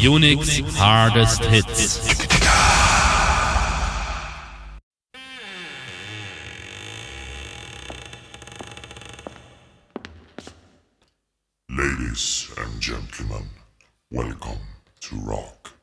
Unix hardest hits. Ladies and gentlemen, welcome to Rock.